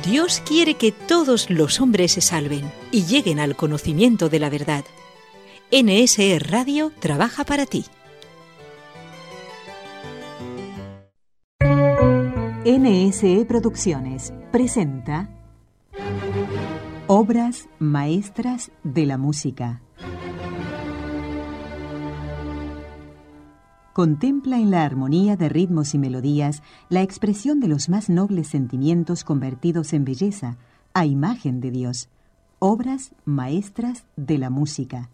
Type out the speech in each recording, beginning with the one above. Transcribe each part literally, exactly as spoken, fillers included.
Dios quiere que todos los hombres se salven y lleguen al conocimiento de la verdad. N S E Radio trabaja para ti. N S E Producciones presenta Obras Maestras de la Música. Contempla en la armonía de ritmos y melodías la expresión de los más nobles sentimientos convertidos en belleza, a imagen de Dios. Obras Maestras de la Música.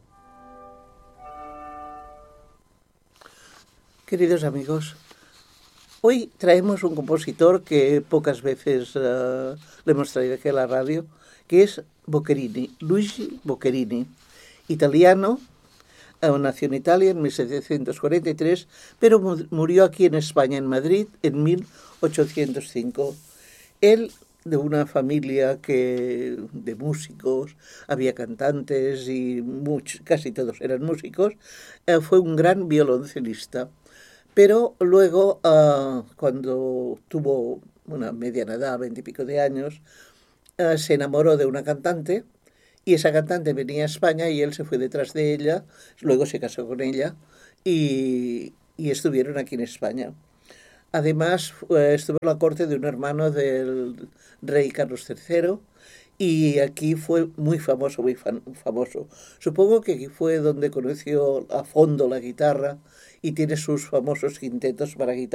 Queridos amigos, hoy traemos un compositor que pocas veces uh, le hemos traído aquí a la radio, que es Boccherini, Luigi Boccherini, italiano. Nació en Italia en mil setecientos cuarenta y tres, pero murió aquí en España, en Madrid, en mil ochocientos cinco. Él, de una familia que, de músicos, había cantantes y muchos, casi todos eran músicos, eh, fue un gran violoncelista. Pero luego, uh, cuando tuvo una mediana edad, veintipico de años, uh, se enamoró de una cantante. Y esa cantante venía a España y él se fue detrás de ella, luego se casó con ella y, y estuvieron aquí en España. Además, estuvo en la corte de un hermano del rey Carlos tercero y aquí fue muy famoso, muy fan, famoso. Supongo que aquí fue donde conoció a fondo la guitarra y tiene sus famosos quintetos para guitarra.